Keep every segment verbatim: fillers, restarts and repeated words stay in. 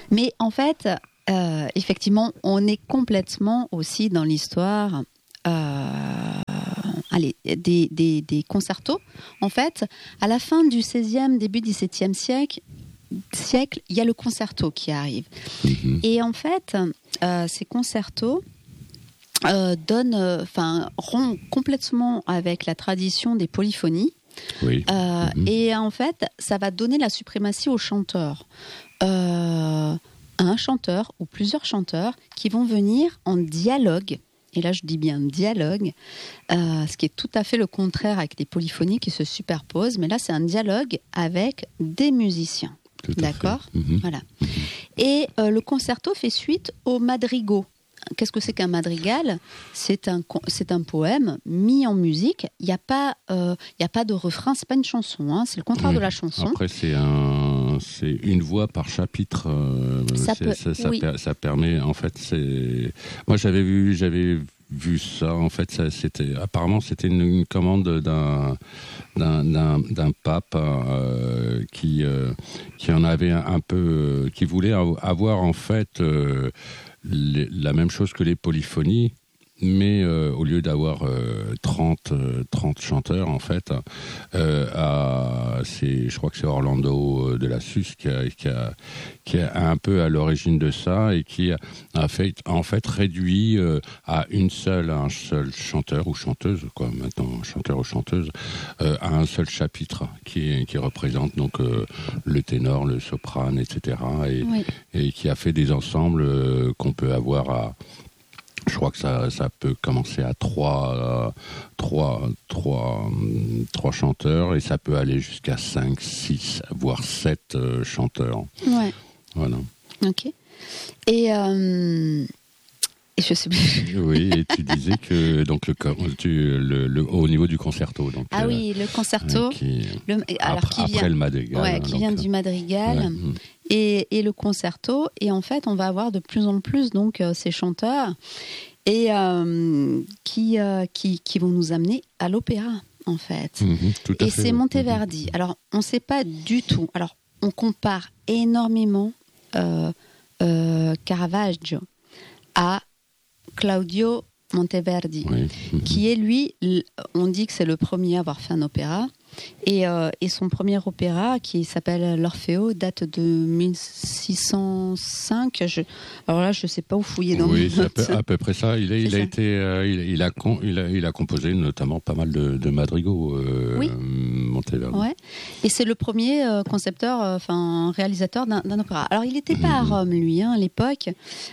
Mais en fait, euh, effectivement, on est complètement aussi dans l'histoire euh, allez, des, des, des concertos. En fait, à la fin du seizième, début du dix-septième siècle, siècle, il y a le concerto qui arrive. Mmh. Et en fait, euh, ces concertos euh, donnent, enfin, euh, rompent complètement avec la tradition des polyphonies. Oui. Euh, mmh. Et en fait, ça va donner la suprématie aux chanteurs. Euh, un chanteur ou plusieurs chanteurs qui vont venir en dialogue. Et là, je dis bien dialogue, euh, ce qui est tout à fait le contraire avec les polyphonies qui se superposent. Mais là, c'est un dialogue avec des musiciens. Tout D'accord mmh. Voilà. Mmh. Et euh, le concerto fait suite au madrigal. Qu'est-ce que c'est qu'un madrigal ? C'est un, c'est un poème mis en musique. Il n'y a pas, euh, il n'y a pas de refrain, c'est pas une chanson, hein, c'est le contraire oui. de la chanson. Après, c'est, un, c'est une voix par chapitre. Euh, ça, peut, ça, ça, oui. per, ça permet, en fait, c'est... Moi, j'avais vu, j'avais vu ça, en fait, ça, c'était... apparemment, c'était une, une commande d'un... D'un, d'un, d'un pape euh, qui, euh, qui en avait un, un peu, euh, qui voulait avoir en fait euh, les, la même chose que les polyphonies, mais euh, au lieu d'avoir euh, trente, trente chanteurs en fait, euh, à, c'est, je crois que c'est Orlando de la Suisse qui a, qui a, qui est un peu à l'origine de ça et qui a fait, en fait réduit euh, à une seule, un seul chanteur ou chanteuse, quoi, maintenant chanteur ou chanteuse, euh, à un seul chapitre qui, qui représente donc euh, le ténor, le soprane, et cetera. Et, oui. et qui a fait des ensembles euh, qu'on peut avoir à... Je crois que ça, ça peut commencer à trois, euh, trois, trois, trois chanteurs et ça peut aller jusqu'à cinq, six, voire sept euh, chanteurs. Ouais. Voilà. Ok. Et, euh, et je sais plus. Oui, et tu disais que donc le, tu, le, le au niveau du concerto. Donc, ah euh, oui, le concerto. Euh, qui, le, alors après, qui vient, après le madrigal. Ouais, qui donc, vient du madrigal. Ouais. Et, et le concerto, et en fait, on va avoir de plus en plus donc euh, ces chanteurs et euh, qui, euh, qui qui vont nous amener à l'opéra en fait. Mmh, tout à et fait, c'est oui. Monteverdi. Mmh. Alors, on ne sait pas du tout. Alors, on compare énormément euh, euh, Caravaggio à Claudio Monteverdi, oui. Mmh. qui est lui, on dit que c'est le premier à avoir fait un opéra. Et, euh, et son premier opéra, qui s'appelle L'Orfeo, date de mille six cent cinq. Je, alors là, je ne sais pas où fouiller dans oui, mes notes. Oui, c'est à peu près ça. Il a, il a été, euh, il, il, a, il, a, il a composé notamment pas mal de, de madrigaux, euh, oui. Monteverdi. Ouais. Et c'est le premier euh, concepteur, enfin euh, réalisateur d'un, d'un opéra. Alors, il n'était pas mmh. à Rome, lui, hein, à l'époque,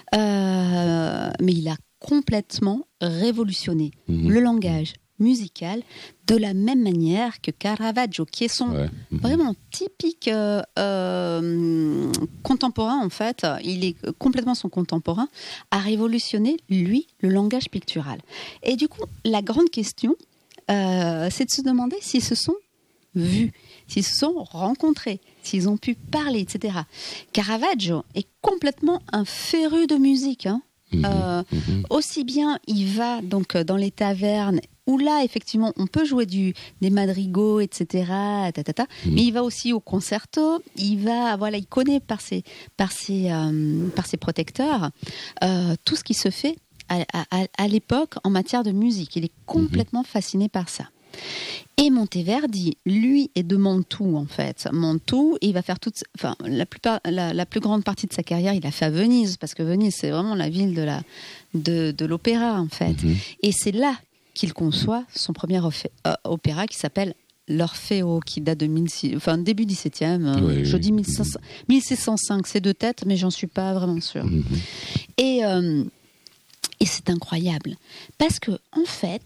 euh, mais il a complètement révolutionné mmh. le langage musical de la même manière que Caravaggio, qui est son ouais. mmh. vraiment typique euh, euh, contemporain en fait, il est complètement son contemporain, a révolutionné lui le langage pictural. Et du coup, la grande question, euh, c'est de se demander s'ils se sont vus, s'ils se sont rencontrés, s'ils ont pu parler, et cetera. Caravaggio est complètement un féru de musique, hein. Mmh, euh, mmh. Aussi bien il va donc dans les tavernes où là effectivement on peut jouer du, des madrigaux, et cetera. Tatata, mmh. Mais il va aussi au concerto, il va voilà, il connaît par ses par ses euh, par ses protecteurs euh, tout ce qui se fait à, à, à l'époque en matière de musique. Il est complètement mmh. fasciné par ça. Et Monteverdi, lui, est de Mantoue, en fait. Mantoue, et il va faire toute, enfin, la plupart, la, la plus grande partie de sa carrière, il a fait à Venise, parce que Venise, c'est vraiment la ville de la, de, de l'opéra, en fait. Mm-hmm. Et c'est là qu'il conçoit son premier opé- euh, opéra qui s'appelle L'Orfeo, qui date de mille six cents, enfin, début dix-septième. Euh, oui, je dis mille cinq cents, mille six cent cinq, c'est deux têtes, mais j'en suis pas vraiment sûre. Mm-hmm. Et, euh, et c'est incroyable. Parce que, en fait,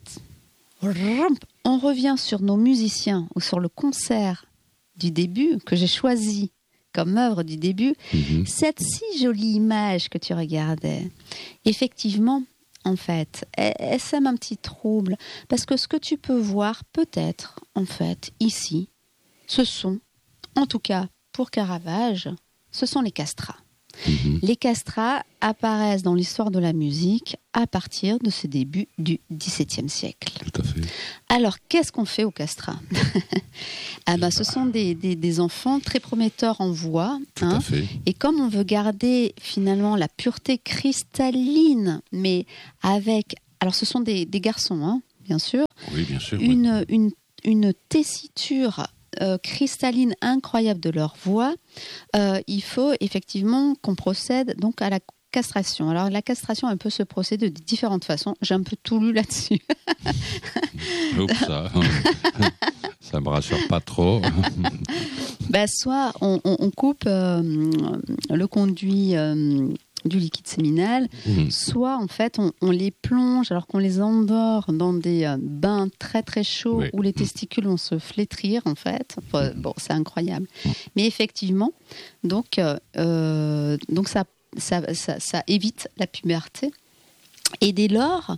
on revient sur nos musiciens ou sur le concert du début que j'ai choisi comme œuvre du début, mmh. cette si jolie image que tu regardais, effectivement, en fait, elle, elle sème un petit trouble parce que ce que tu peux voir peut-être, en fait, ici, ce sont, en tout cas pour Caravage, ce sont les castrats. Mmh. Les castrats apparaissent dans l'histoire de la musique à partir de ce début du dix-septième siècle. Tout à fait. Alors, qu'est-ce qu'on fait au castrat? Ah ben, ce sont des, des, des enfants très prometteurs en voix. Tout hein, à fait. Et comme on veut garder finalement la pureté cristalline, mais avec... Alors, ce sont des, des garçons, hein, bien sûr. Oui, bien sûr. Une, oui. une, une tessiture euh, cristalline incroyable de leur voix. Euh, il faut effectivement qu'on procède donc à la castration. Alors, la castration, elle peut se procéder de différentes façons. J'ai un peu tout lu là-dessus. Oups, ça. Ça me rassure pas trop. Ben, soit on, on, on coupe euh, le conduit euh, du liquide séminal, mmh. soit en fait on, on les plonge alors qu'on les endort dans des euh, bains très très chauds oui. où les testicules vont se flétrir en fait. Enfin, bon, c'est incroyable. Mais effectivement, donc, euh, donc ça, ça, ça, ça évite la puberté. Et dès lors,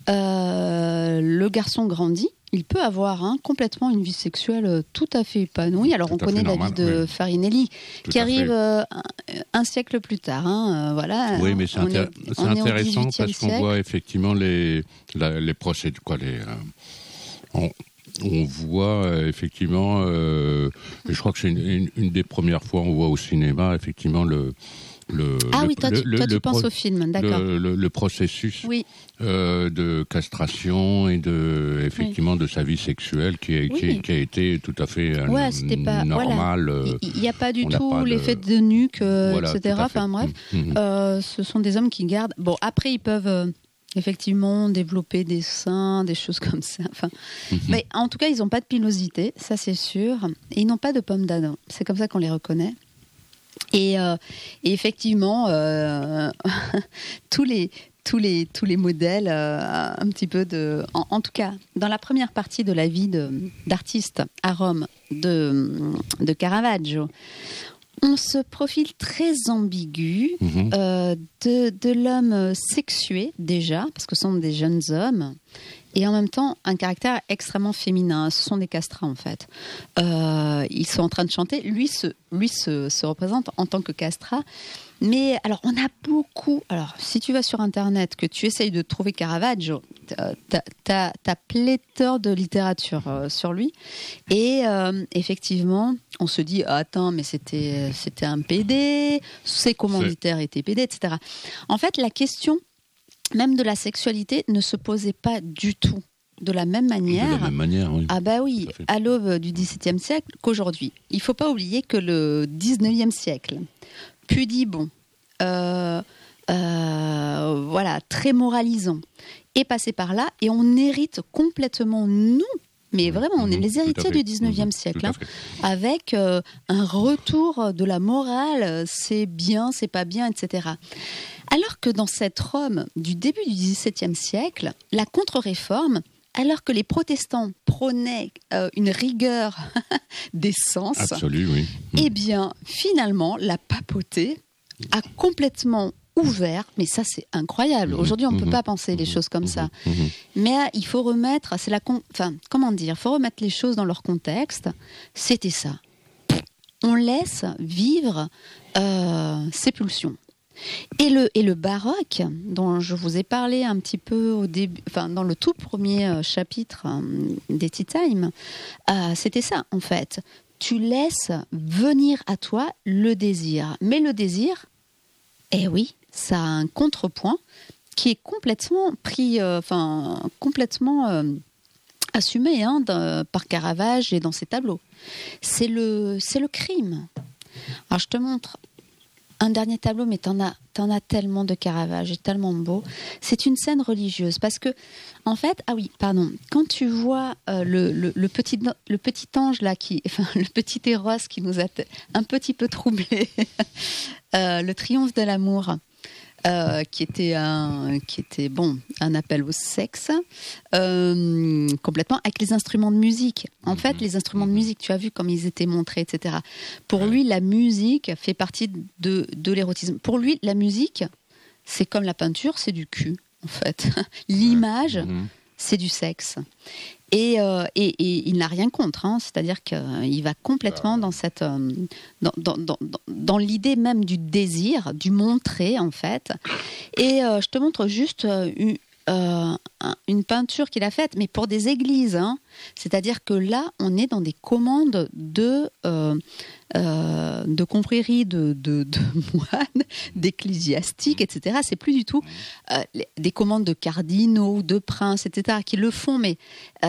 euh, le garçon grandit. Il peut avoir hein, complètement une vie sexuelle tout à fait épanouie. Alors, tout on connaît normal, la vie de oui. Farinelli, tout qui arrive euh, un, un siècle plus tard. Hein, euh, voilà. Oui, mais c'est, intér- est, c'est intéressant parce qu'on siècle. voit effectivement les, la, les procédures. Quoi, les, euh, on, on voit euh, effectivement, euh, je crois que c'est une, une, une des premières fois on voit au cinéma effectivement le... Le, ah le, oui, toi, le, tu, toi, le, tu penses pro, au film, d'accord. Le, le, le processus oui. euh, de castration et de effectivement oui. de sa vie sexuelle qui, est, oui. qui, qui a été tout à fait ouais, n- pas, normal. Voilà. Il n'y a pas du tout l'effet de, de nuque, euh, voilà, et cetera. Enfin bref, mmh. euh, ce sont des hommes qui gardent. Bon, après, ils peuvent. Euh, effectivement, développer des seins, des choses comme ça. Enfin, mmh. Mais en tout cas, ils n'ont pas de pilosité, ça c'est sûr. Et ils n'ont pas de pommes d'Adam. C'est comme ça qu'on les reconnaît. Et, euh, et effectivement, euh, tous les tous les tous les modèles, euh, un petit peu de, en, en tout cas, dans la première partie de la vie de, d'artiste à Rome de de Caravaggio, on se profile très ambigu mmh. euh, de de l'homme sexué déjà, parce que ce sont des jeunes hommes. Et en même temps, un caractère extrêmement féminin. Ce sont des castrats, en fait. Euh, ils sont en train de chanter. Lui, se, lui se, se représente en tant que castrat. Mais alors, on a beaucoup... Alors, si tu vas sur Internet, que tu essayes de trouver Caravaggio, t'as, t'as, t'as pléthore de littérature euh, sur lui. Et euh, effectivement, on se dit, ah, attends, mais c'était, c'était un pédé. Ses commanditaires étaient pédés, et cetera. En fait, la question... même de la sexualité ne se posait pas du tout de la même manière. De la même manière, oui. Ah bah oui, à l'aube du dix-septième siècle qu'aujourd'hui. Il ne faut pas oublier que le dix-neuvième siècle, pudibond, euh, euh, voilà, très moralisant, est passé par là et on hérite complètement, nous, mais vraiment, on est les héritiers du dix-neuvième siècle, hein, avec euh, un retour de la morale, c'est bien, c'est pas bien, et cetera. Alors que dans cette Rome du début du dix-septième siècle, la contre-réforme, alors que les protestants prônaient euh, une rigueur des sens, absolue, oui. eh bien, finalement, la papauté a complètement ouvert, mais ça c'est incroyable. Aujourd'hui, on ne mmh, peut pas penser mmh, les choses comme mmh, ça. Mmh. Mais euh, il faut remettre, c'est la, con... enfin, comment dire, il faut remettre les choses dans leur contexte. C'était ça. On laisse vivre euh, ces pulsions. Et le, et le baroque, dont je vous ai parlé un petit peu au début, enfin, dans le tout premier chapitre des Tea Time, euh, c'était ça en fait. Tu laisses venir à toi le désir. Mais le désir, eh oui, ça a un contrepoint qui est complètement pris, euh, enfin, complètement euh, assumé hein, de, par Caravage et dans ses tableaux. C'est le, c'est le crime. Alors je te montre un dernier tableau, mais t'en as, t'en as tellement de Caravage, et tellement beau. C'est une scène religieuse, parce que, en fait, ah oui, pardon, quand tu vois euh, le, le, le, petit, le petit ange là, qui, enfin, le petit Eros qui nous a t- un petit peu troublé, euh, le triomphe de l'amour, euh, qui était un, qui était bon, un appel au sexe, euh, complètement avec les instruments de musique. En mmh. fait, les instruments de musique, tu as vu comme ils étaient montrés, et cetera. Pour lui, la musique fait partie de, de l'érotisme. Pour lui, la musique, c'est comme la peinture, c'est du cul, en fait. L'image, mmh. c'est du sexe. Et, euh, et, et il n'a rien contre, hein, c'est-à-dire qu'il va complètement dans cette, euh, dans, dans, dans, dans l'idée même du désir, du montrer en fait. Et euh, je te montre juste euh, euh, un, une peinture qu'il a faite, mais pour des églises. Hein. C'est-à-dire que là, on est dans des commandes de, euh, euh, de confréries, de, de, de moines, d'ecclésiastiques, et cetera. C'est plus du tout euh, des commandes de cardinaux, de princes, et cetera, qui le font, mais... Euh,